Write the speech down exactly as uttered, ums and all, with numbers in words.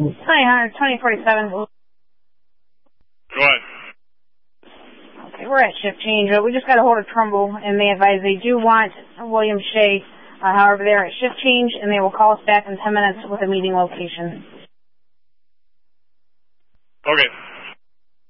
Hi, Hunter, twenty forty-seven. Go ahead. Okay, we're at shift change. We just got a hold of Trumbull, and they advise they do want William Shea. Uh, however, they're at shift change, and they will call us back in ten minutes with a meeting location. Okay.